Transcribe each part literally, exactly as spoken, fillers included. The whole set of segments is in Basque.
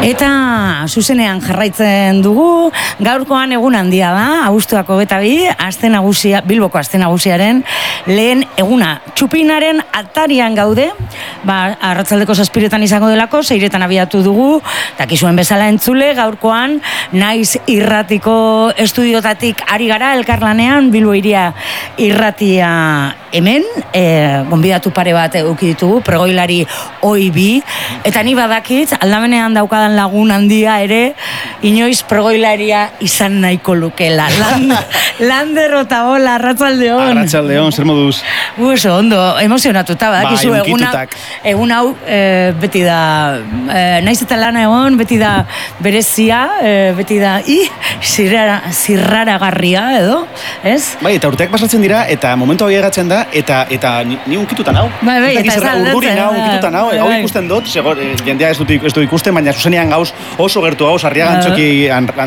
Eta zuzenean jarraitzen dugu, gaurkoan egun handia da, abuztuak hogeita bi, aste nagusia, Bilboko aste nagusiaren lehen eguna. Txupinaren atarian gaude, ba, arratsaldeko zazpiretan izango delako, seiretan abiatu dugu, dakizuen bezala entzule, gaurkoan naiz irratiko estudiotatik ari gara, elkarlanean, Bilbo Hiria irratia hemen, e, gonbidatu pare bat eduki ditugu, pregoilari oi bi, eta ni badakit, aldamenean daukadan lagun handia ere, inoiz pregoilaria izan nahiko lukela. Land, Lander Otaola, arratsaldeon. Arratsaldeon, zer moduz? Oso, ondo, emozionatuta, badakizu ba, egun hau, egun hau e, beti da, e, naiz eta lana egon, beti da berezia, e, beti da, i, zirrara, zirraragarria, edo, ez? Bai, eta urteak pasatzen dira, eta momentu hau egatzen da, eta eta ni, ni unkitutan hau. Bai, bai, eta ez aldatzen. Hau unkitutan hau, hau ikusten dut, segor, e, jendea ez dut, ez dut ikusten, baina zuzenean gauz oso gertu gauz, Arriaga Antzoki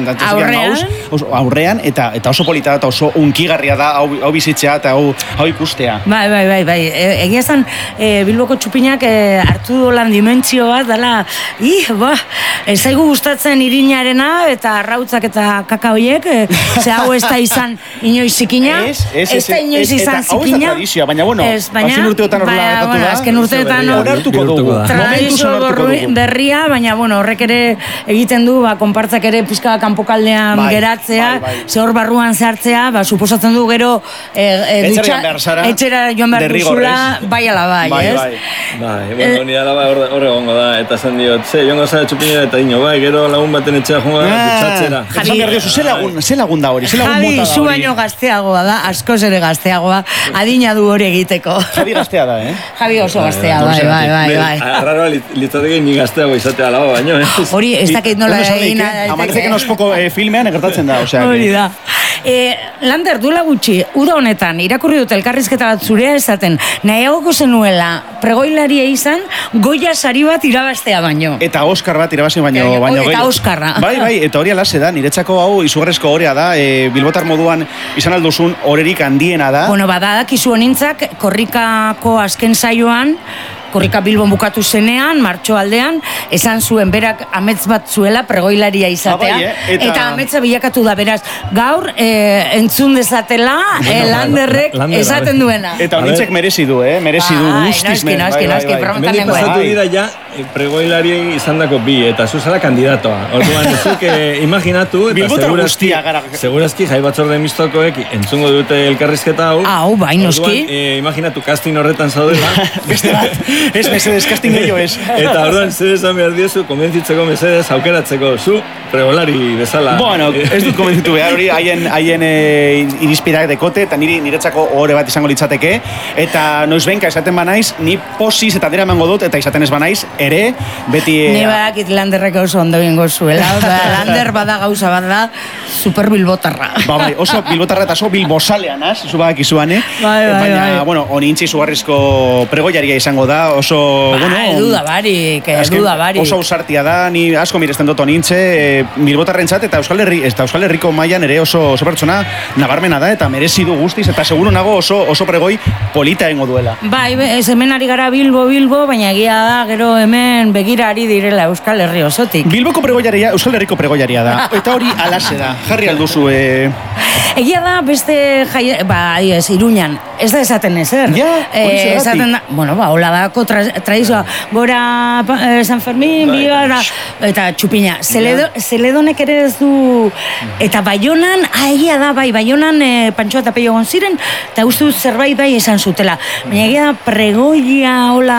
gauz, aurrean, eta eta oso polita eta oso unkigarria da hau, hau bizitzea eta hau, hau ikustea. Bai, bai, bai, bai. E, egia esan, e, Bilboko txupinak e, hartu dolan dimentsio bat, dala, i, ba, ez zaigu gustatzen irinarena, eta arrautzak eta kaka horiek, e, ze hau ez da izan inoiz zikina, ez, ez, ez da inoiz ez, izan eta, zikina. Hau ez da tradizioa, baina, bueno, ez, baina, azken urteotan horrela ba, gertatu bueno, da. azken urteotan onartuko dugu. Tradizio berria, baina, bueno, horrek ere egiten du, ba, konpartzak ere pizka kanpokaldean bai, geratzea, bai, bai. ze hor barruan sartzea, ba, suposatzen du gero e, e, dutxa, etxera joan behar duzula, bai ala bai, bai, ez? Bai, bai, bueno, nire alaba hor egongo da, eta esan diot, ze, joango zara txupinera eta ino, bai, gero lagun baten etxea joango da, dutxatzera. Javi, Javi, ze lagun, ze lagun da hori, ze lagun Javi, mota da hori. zu baino gazteagoa da, askoz ere gazteagoa, adina du hori egiteko. Javi gaztea da, eh? Javi oso gaztea, bai, bai, bai, bai. Arraroa litzateke ni gazteago izatea laba baino, eh? Hori, ez dakit nola egin. Amaitzeken ospoko filmean egertatzen da, osea. Hori da. E, Lander, duela gutxi, uda honetan, irakurri dut elkarrizketa bat zurea esaten, nahiagoko zenuela pregoilaria izan, Goya sari bat irabaztea baino. Eta Oscar bat irabazi baino. Eta, baino eta Oscarra. Bai, bai, eta hori alase da, niretzako hau izugarrezko horea da, e, Bilbotar moduan izan alduzun horerik handiena da. Bueno, badakizu honintzak, korrikako azken saioan, korrika Bilbon bukatu zenean, martxo aldean, esan zuen berak amets bat zuela pregoilaria izatea. Ah, bai, eh? eta... eta ametsa bilakatu da, beraz, gaur e, entzun dezatela e, Landerrek esaten duena. Eta honintzek merezi du, eh? Merezi du guztiz. Noski, noski, noski, prometan nengoen. Pasatu dira ja, pregoilarien izan dako bi, eta zuzara kandidatoa. Orduan, ezuk eh, imaginatu, eta segurazki, segurazki jai batzorde mistokoek entzungo dute elkarrizketa hau. Hau, bai, noski. Orduan, eh, imaginatu casting horretan zaudela. Beste bat. Ez, mesedez, casting gehiago ez. Eta orduan, zer esan behar diozu, konbentzitzeko mesedez, aukeratzeko zu, pregolari bezala. Bueno, ez dut konbentzitu behar hori, haien, haien e, irizpideak dekote, eta niri niretzako ohore bat izango litzateke, eta noiz benka esaten banaiz, ni posiz eta dira emango dut, eta izaten ez banaiz, ere, beti... Ni badakit Landerrek oso ondo bingo zuela, Lander bada gauza bat da, super bilbotarra. Ba, bai, oso bilbotarra eta oso bilbosalean, az, zu badakizuan, eh? Bai, bai, baina, bai. bueno, onintzi izugarrizko pregoiaria izango da, oso, ba, bueno... Eduda barik, eduda barik. Oso ausartia da, ni asko miresten dut onintze, e, bilbotarrentzat eta Euskal Herri, eta Euskal Herriko mailan ere oso, oso pertsona nabarmena da, eta merezi du guztiz, eta seguru nago oso, oso pregoi polita egingo duela. Bai, ez hemen ari gara Bilbo, Bilbo, baina egia da, gero hemen begira ari direla Euskal Herri osotik. Bilboko pregoiaria, Euskal Herriko pregoiaria da, eta hori alase da, jarri alduzu, e... Egia da, beste jai, ba, ez, Iruñan, ez da esaten ezer. Ja, eh, esaten da, bueno, ba, hola dako tra, tradizioa, gora eh, San Fermin, biara, eta txupina. Zeledo, Zeledonek ere ez du, eta Baionan, ah, egia da, bai, Baionan e, Pantxoa eta Peio egon ziren, eta uste dut zerbait bai esan zutela. Baina egia da, pregoia, hola...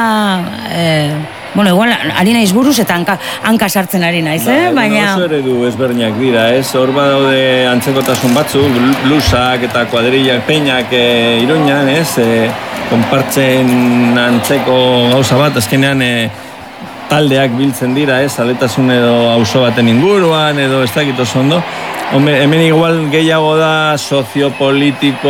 E, Bueno, igual, ari naiz buruz eta hanka, hanka sartzen ari naiz, eh? Baina... Oso eredu ezberdinak dira, ez? Hor badaude antzekotasun batzuk, blusak eta kuadrillak, peinak e, Iruñan, ez? E, konpartzen antzeko gauza bat, azkenean e, taldeak biltzen dira, ez? Aletasun edo auzo baten inguruan, edo ez dakit oso ondo. Hombre, hemen igual gehiago da soziopolitiko,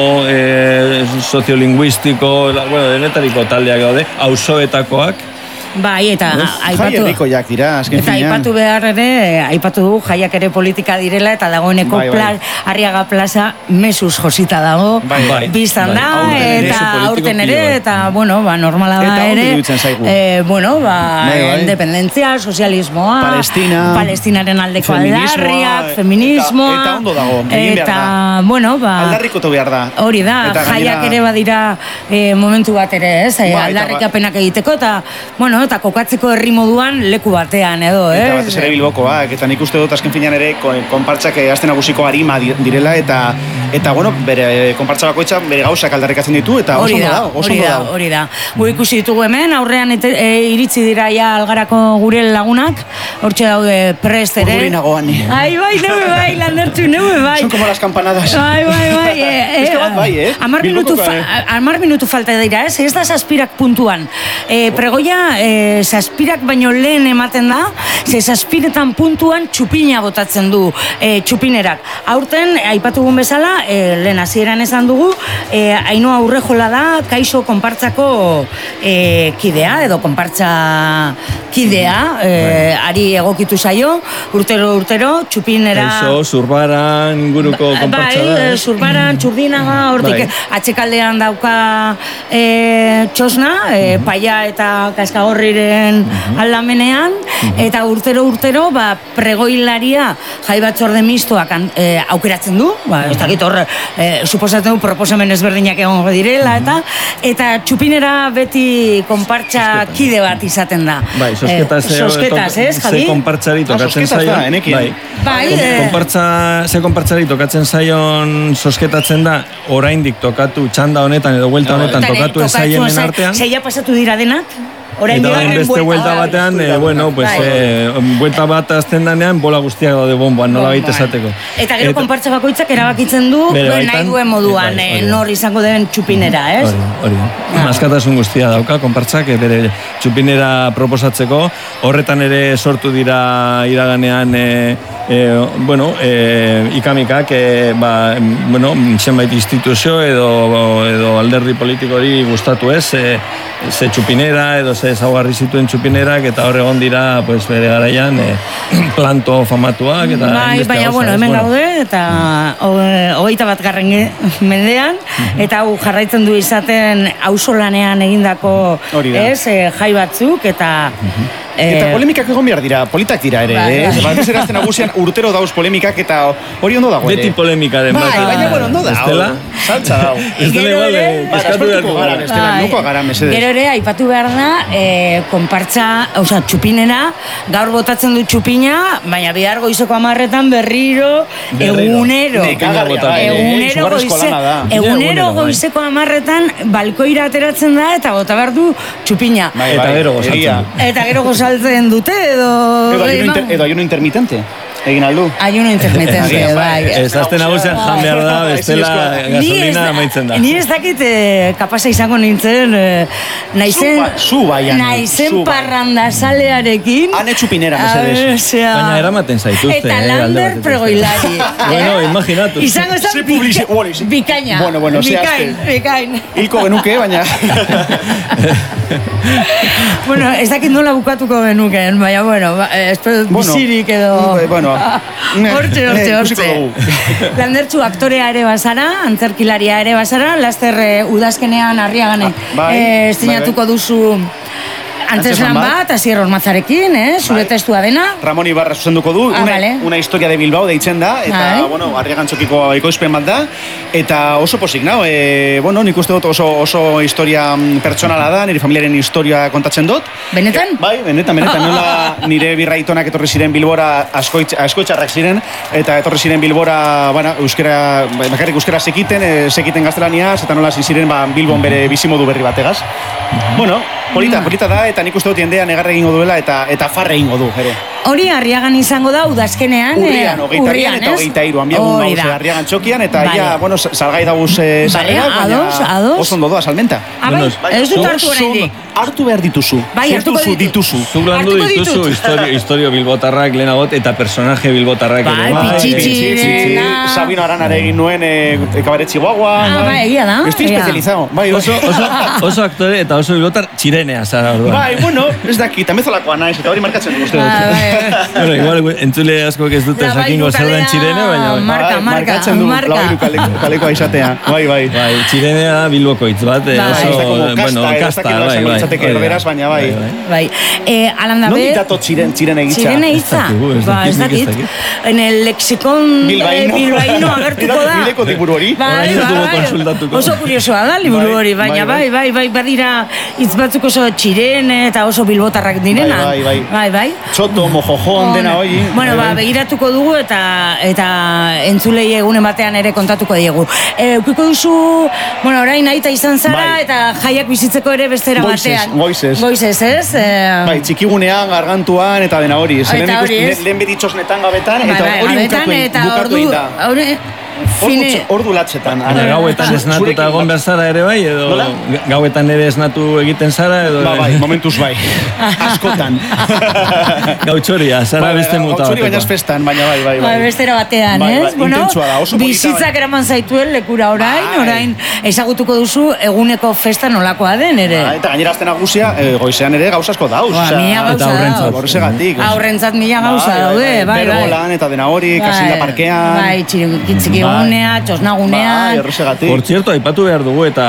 eh, soziolingüistiko, bueno, denetariko taldeak daude, auzoetakoak, Bai, eta aipatu... Jai herrikoiak dira, azken Eta finean. aipatu behar ere, aipatu du, jaiak ere politika direla, eta dagoeneko Bai, bai. pla, Arriaga plaza mesuz josita dago, Bai, bai. biztan Bai. da, Aurten ere, eta oso aurten ere, politiko eta, bueno, ba, normala da Eta ondo ere, iruditzen zaigu. eh, bueno, ba, Bai, bai. independentzia, sozialismoa, Palestina, Palestinaren aldeko feminismoa, aldarriak, eta- feminismoa, eta ondo dago, egin behar eta, da. bueno, ba, Aldarrikotu behar da. hori da, Eta gainera- jaiak ere badira eh, momentu bat ere, ez, eh, Ba, eta aldarrikapenak egiteko, eta, bueno, eta kokatzeko herri moduan leku batean, edo, eh? Eta batez ere bilbokoak, eta nik uste dut azken finean ere ko- konpartzak aste nagusiko arima di- direla, eta, eta bueno, bere konpartza bakoitza bere gauzak aldarrikatzen ditu, eta oso Hori ondo da, da, oso hori ondo da, da. hori da. Gu ikusi ditugu hemen, aurrean ite, e, iritsi dira ja algarako gure lagunak, hortxe daude prest ere. Urduri nagoan, ni. Ai, bai, neue bai, landertxu, neue bai. Son como las campanadas. Bai, bai, bai. E, Ez que bat bai, eh? Amar minutu, Bilbokoa, fa, eh? amar minutu falta dira, ez? Ez da zazpirak puntuan. E, pregoia, e, zazpirak baino lehen ematen da, ze zazpiretan puntuan txupina botatzen du, e, txupinerak. Aurten, aipatugun bezala, e, lehen hasieran esan dugu, e, Ainhoa Urrejola da, kaixo konpartzako e, kidea, edo konpartza kidea, e, ari egokitu zaio, urtero urtero, txupinera... Kaixo, Zurbaran inguruko konpartza da. Bai, eh? Zurbaran, Txurdinaga, hortik Bai. atxekaldean dauka e, txosna, e, paia eta kaskagorriren aldamenean, eta urtero urtero, ba, pregoilaria jai batzorde mistoak an- e, aukeratzen du, ba, ez dakit hor, e, suposatzen du proposamen ezberdinak egongo direla, eta eta txupinera beti konpartza kide bat izaten da. Bai, sosketa Eh, ze, sosketaz, ez, ze Javi? konpartzari tokatzen sosketaz da, zaion. enekin. Bai. Bai, Kon- eh. konpartza, ze konpartzari tokatzen zaion sosketatzen da, oraindik tokatu txanda honetan edo vuelta honetan Eta ne- tokatu ez zaienen zai- artean. Seia pasatu dira denak, orain Eta orain bigarren beste buelta vuelta da. batean, eh, bueno, pues, Bai. eh, vuelta bat azten danean, bola guztiak daude bomboan, nola baita esateko. Eta gero konpartza bakoitzak erabakitzen du Bere duen baitan, nahi duen moduan, bai, eh, hori da. nor izango den txupinera, ez? Hori, hori. Ah. Askatasun guztia dauka, konpartzak, eh, bere txupinera proposatzeko. Horretan ere sortu dira iraganean, e, e, bueno, e, ikamikak, e, ba, bueno, zenbait instituzio edo, edo alderdi politikori gustatu ez, e, ze txupinera edo ze ezaugarri zituen txupinerak, eta hor egon dira, pues, bere garaian, e, planto famatuak, eta Bai, hainbeste baina, gauza, bueno, ez? hemen Bueno, gaude, eta ho- hogeita bat garren ge- mendean, eta hau jarraitzen du izaten auzolanean egindako, Hori da. ez, eh, jai batzuk, eta... eh, Eta polemikak egon behar dira, politak dira ere, Bai, eh? bai. Batez ere azte nagusian urtero dauz polemikak, eta hori ondo dago ere. Beti polemikaren Bai, bat. baina, bueno, ondo da. Ez dela? Saltza dago. Ez dela Gero igual, ere- eh, Ba, eskatu aspertuko beharko gara, gara. bestela, Bai. nukoa gara, mesedez. Gero ere, aipatu behar da, e, konpartza, oza, txupinera, gaur botatzen du txupina, baina bihar goizeko amarretan berriro, Berriro. egunero. Nekagarria, bai, eh? Egunero, Izugarrizko goize, lana da. egunero Egunero, bai. goizeko amarretan balkoira ateratzen da eta bota behar du txupina. Bai, Eta bai, gero gozatzen egia. du. Eta gero gozaltzen dute, edo... Edo ayuno, inter, edo ayuno intermitente, egin aldu. Ayuno intermitente, Agian, bai. bai. Ez azte nagusian jan behar da, bestela Ezinezkoa. Ni ez gasolina da- amaitzen da. Ni ez dakit eh, kapasa izango nintzen eh, naizen, Zu ba- zu bai, Ani, naizen zu bai. parranda salearekin. Ane txupinera, mesedez. A ver, osea, Baina eramaten zaituzte, Eta eh, alde lander batetik. pregoilari. Bueno, eh? imaginatu. Izango Ze zen publizi- bika, bueno, izi- bikaina. Bueno, bueno, ze bikain, aste. bikain. Hilko genuke, baina... Bueno, ez dakit nola bukatuko genukeen, baina, bueno, ba, eh, espero dut Bueno, bizirik edo... eh, bueno, Hortxe, eh, hortxe, ikusiko hortxe. dugu. Landertxu aktorea ere bazara, antzerkilaria ere bazara, laster eh, udazkenean Arriagane Ah, bai, eh, bai, zinatuko duzu antzeslan Antzeslan bat, Asier Ormatzarekin, eh, zure Bai. testua dena. Ramon Ibarra zuzenduko du, Ah, una, vale. una historia de Bilbao deitzen da, eta, Bai. bueno, Arriagantzokiko ekoizpen bat da, eta oso pozik nao, e, bueno, nik uste dut oso, oso historia mm, pertsonala da, nire familiaren historia kontatzen dut. Benetan? E, bai, benetan, benetan, nola nire birraitonak etorri ziren Bilbora askoitz, askoitzarrak ziren, eta etorri ziren Bilbora, bueno, euskera, bakarrik euskera sekiten, e, sekiten gaztelaniaz, eta nola hasi ziren ba, Bilbon bere bizimodu berri bategaz. Bueno, polita, polita da, eta nik uste dut jendean egarre egingo duela, eta eta farre egingo du, ere. Hori Arriagan izango da udazkenean. Urrian, hogeita bian eta hogeita iruan. Biagun gauz Arriagan txokian, eta ja, bueno, salgai daguz sarrera, baina oso ondo doa salmenta. Abai, ez dut hartu oraindik. Hartu behar dituzu. Bai, hartuko dituzu. Zuk landu dituzu historio bilbotarrak lehenagot eta personaje bilbotarrak. Bai, pitxitxirena. Sabino Aranare egin nuen kabaretzi guagua. Ah, bai, egia da. Estoy especializado. Oso aktore eta oso bilbotar txirenea zara orduan. Bai, bueno, ez dakit, amezolakoa naiz, eta hori markatzen dut uste dut. Bueno, igual, entzule asko ez dute jakingo zer den txirene, baina... Marka, marka, markatzen du, labairu kaleko aizatea. Bai, bai. Bai, txirenea da bilbokoitz bat, oso, bueno, kasta, bai, bai. Beraz, baina bai. Bai. Alanda be... Non ditato txirene hitza? Txirene hitza? Ba, ez dakit. En el lexikon bilbaino agertuko da. Bileko liburu hori? Bai, bai. Oso kuriosoa da, liburu hori, baina bai, bai, bai, badira hitz batzuk oso txirene eta oso bilbotarrak direna. Bai, bai, bai. Bai, Txoto, mojojon, dena hori. Bueno, ba, begiratuko dugu eta eta entzulei egunen batean ere kontatuko diegu. Eukiko duzu, bueno, orain aita izan zara eta jaiak bizitzeko ere bestera batean. Goizez. Goizez, ez? Bai, txikigunean, gargantuan eta dena hori. Eta hori, ez? Lehen beditxosnetan gabetan eta hori bukatu egin da. Ordu latxetan. Gauetan esnatuta egon behar zara ere bai, edo gauetan ere esnatu egiten zara, edo... Ba, bai, momentuz bai. Askotan. Gautxoria, zara beste muta bateko. Gautxori baina ez festan, baina bai, bai, bai. Bestera batean, ez? Bueno, bizitzak eraman zaituen lekura orain, orain ezagutuko duzu eguneko festa nolakoa den ere. Eta gainera azten nagusia, goizean ere gauza asko dauz. Mila gauza dauz. Horregatik. Aurrentzat mila gauza daude, bai, bai. Bergolan eta dena hori, kasinda parkean. Bai, txirikitziki gunea, txosnagunea. Horregatik. Por cierto, aipatu behar dugu eta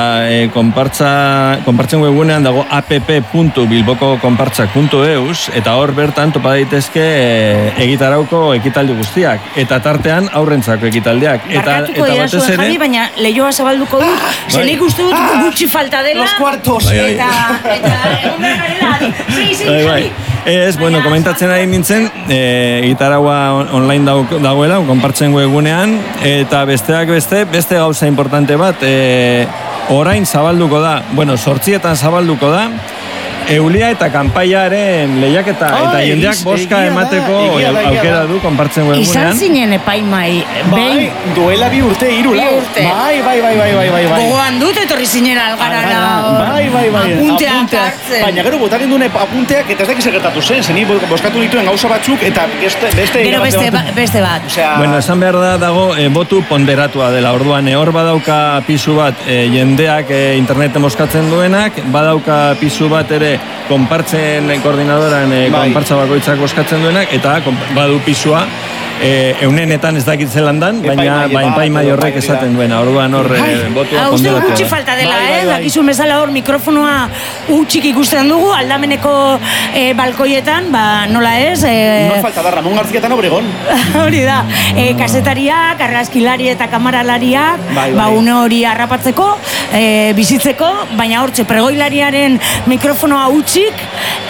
konpartzen webunean dago app puntu bilboko konpartzak puntu eus eta hor bertan topa daitezke egitarauko ekitaldi guztiak. Eta tartean aurrentzako ekitaldiak. Barkatuko dira zuen Javi, baina lehioa zabalduko dut. Zenik uste dut gutxi falta dela. Los cuartos. Eta egon behar garela. Sí, sí, Javi. Ez, bueno, komentatzen ari nintzen, egitaraua online dagoela, konpartzen webunean, eta besteak beste, beste gauza importante bat, orain zabalduko da, bueno, sortzietan zabalduko da, Eulia eta kanpaiaren lehiaketa eta jendeak boska emateko aukera du konpartzen webunean. Izan zinen epaimai. Bai, duela bi urte, hiru lau. Bai, bai, bai, bai, bai, bai. Gogoan dut etorri zinen algarara. Bai, bai, bai. Apunteak hartzen. Baina gero botaken duen apunteak eta ez dakiz gertatu zen, zeni boskatu dituen gauza batzuk eta beste... Gero beste bat. Bueno, esan behar da dago botu ponderatua dela. Orduan, hor badauka pisu bat jendeak interneten boskatzen duenak, badauka pisu bat ere konpartzen koordinadoran konpartza bakoitzak boskatzen duenak, eta badu pisua eunenetan ez dakit zelandan, baina epaimai horrek esaten duena, orduan hor botua ponderatua. Hau gutxi falta dela, eh? Dakizun bezala hor mikrofonoa utxik ikusten dugu, aldameneko balkoietan, ba nola ez? No falta da, Ramon Garzietan Obregon. Hori da, kasetariak, argazkilari eta kamaralariak, ba une hori harrapatzeko, bizitzeko, baina hortxe pregoilariaren mikrofonoa utxik,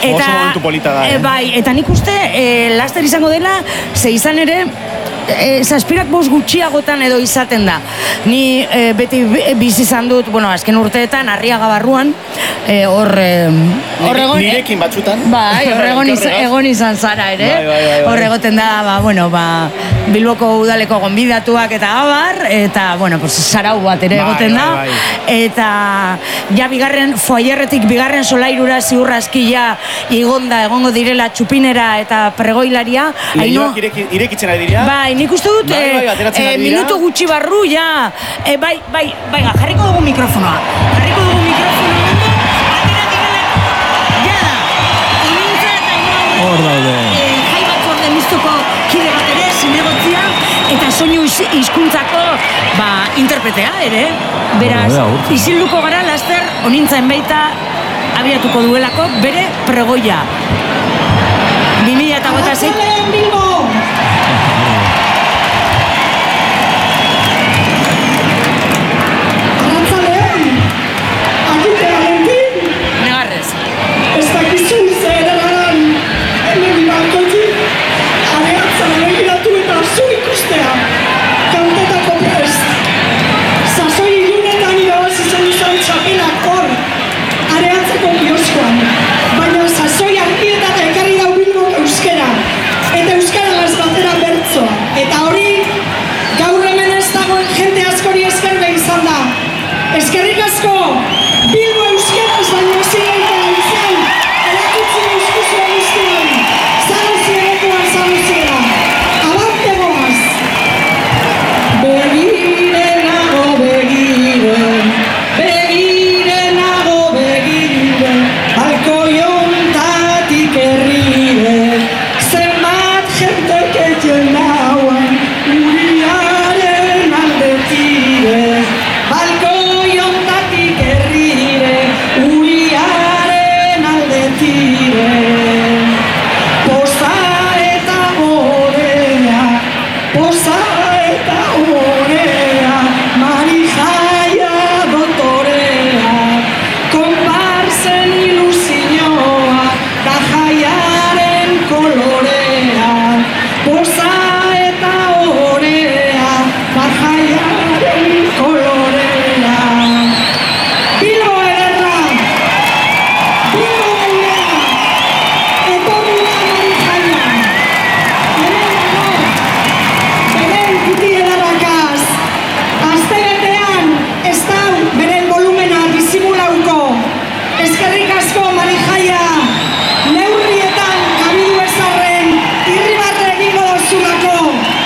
eta nik uste laster izango dela, ze izan ere zazpirak bost gutxiagotan edo izaten da. Ni beti bizi izan dut, bueno, azken urteetan, Arriaga barruan, hor... Nirekin batzutan. Bai, hor egon izan zara ere. Hor egoten da, ba, bueno, ba, Bilboko udaleko gonbidatuak eta abar, eta, bueno, pues, sarau bat ere egoten da. Eta, ja, bigarren, foaierretik bigarren solairura ziurrazkia igonda, egongo direla txupinera eta pregoilaria. Lehioak irekitzen ari dira? Bai, nik uste dut, minutu gutxi barru, ja, bai, bai, bai, jarriko dugu mikrofonoa, jarriko dugu mikrofonoa, atera direla, ja da, onintza eta inoa, hor daude, jai bat zorde miztuko kide bat ere, zinegotzia, eta soinu hizkuntzako, ba, interpretea, ere, beraz, isilduko gara, laster, onintzaen baita, abiatuko duelako, bere pregoia. bi mila eta hogeita sei. Negarrez. Ez dakizu zer eran, hemen balkotik, areatzen begiratu eta zu ikustea, kantetako prest. Sasoi ilunetan irabaz izan izan txapelak hor, areatzeko kioskoan, baina sasoi argietan ekarri da Bilbok euskera. jaiaren kolorea, poza eta orea, bar jaiaren kolorea. Bilbo ederra, Bilbo geurea, etorri da Marijaia. Hemen dago, beren kuti ederrakaz. Astebetean ez dau beren volumena disimulauko. Eskerrik asko Marijaia, neurrietan kabidu ezarren, irribarre egingo dozulako.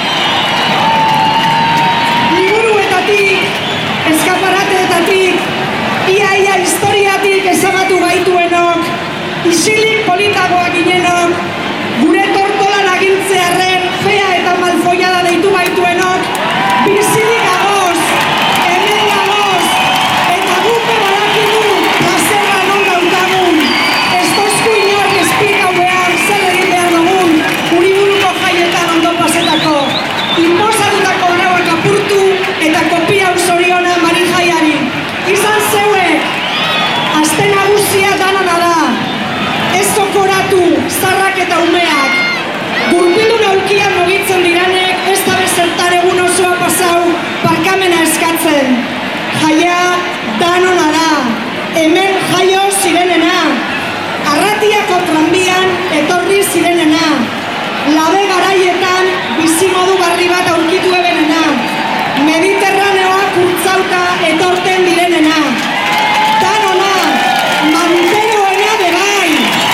Liburuetatik, eskaparateetatik, ia-ia historiatik ezabatu gaituenok, isilik politagoak ginenok, gure tortolan agintzearren fea eta malfoiada deitu gaituenok, bizirik agoz, hemen gagoz, eta gupe badakigu plazerra non daukagun, ez dozku inork esplikau behar zer egin behar dugun, Uriburuko jaietan ondo pasetako, inposatutako arauak apurtu eta kopia zoriona Marijaiari. Izan zeuek, aste nagusia danana da, ez zokoratu, zarrak eta umeak, gurpildun aulkian mugitzen diranek, ez da bezertan egun osoa pasau, barkamena eskatzen. Jaia danona da, hemen jaio zirenena, Arratiako tranbian etorri zirenena, labe garaietan bizimodu barri bat aurkitu ebenena, Mediterraneoa kurtzauta etorten direnena, danona, manteroena bebai.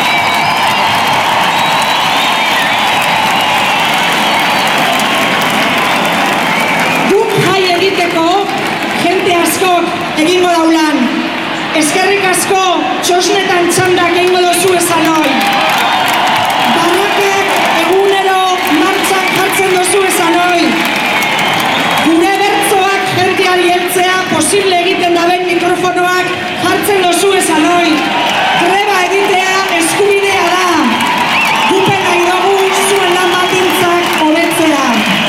Guk jai egiteko, jente askok egingo daulan. Eskerrik asko, txosnetan txandak egingo dozu esan hoi. Barrakek egunero martxan jartzen dozu esan hoi. Gure bertzoak jenteari heltzea posible egiten daben mikrofonoak jartzen dozu esan hoi. Greba egitea eskubidea da. Gupe nahi dugu zuen lan baldintzak hobetzea.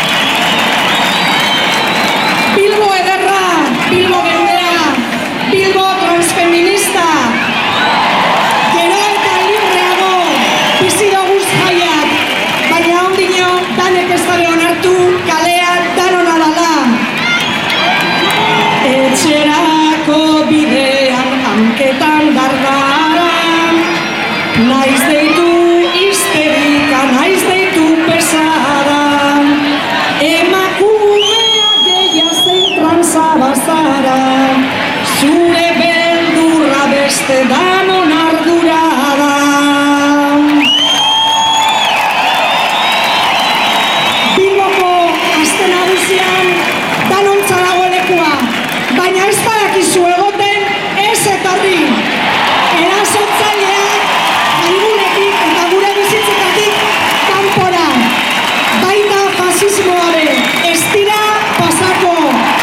Bilbo ederra, Bilbo geurea, Bilbo transfeminista. Gero eta libreago bizi doguz jaiak, baina ondino danek ez dabe onartu kalea danona dala. Etxerako bidean hanketan dardaran, naiz deitu histerika, naiz deitu pesaran, emakumeak deia zein trantzabazara, zure beldurra beste danon ardura da. Bilboko aste nagusian danontza dago lekua, baina ez badakizu egoten ez etorri. Erasotzaileak jaigunetik eta gure bizitzetatik kanpora. Baita fasismoa be, ez dira pasako.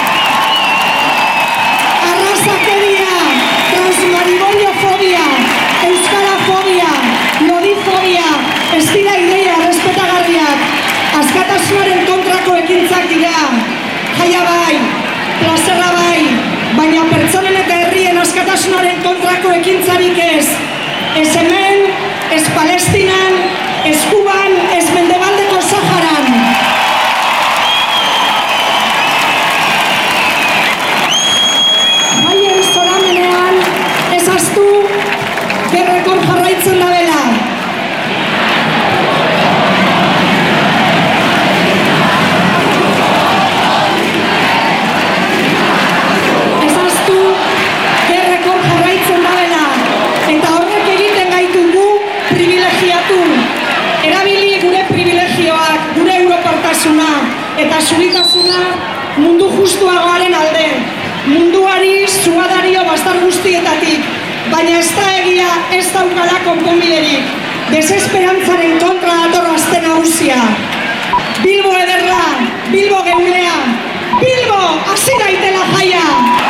Arrazakeria, transmarigoniofobia, euskarafobia, lodifobia, ez dira ideia respetagarriak. Askatasunaren kontrako ekintzak dira. Jaia bai, plazerra bai, baina pertsonen eta herrien askatasunaren kontrako ekintzarik ez. Ez hemen, ez Palestinan, ez Kuban, ez Mendebaldeko Saharan. Jaien zoramenean ez ahaztu gerrekor jarraitzen dabela. Ez ahaztu gerrekor jarraitzen dabela. Eta horrek egiten gaitugu privilegiatu. Erabili gure privilegioak, gure europartasuna eta zuritasuna mundu justuagoaren alde. Munduari zuadario bastar guztietatik, baina ez da egia ez daukala konponbiderik. Desesperantzaren kontra dator aste nagusia. Bilbo ederra, Bilbo geurea, Bilbo hasi daitela jaia!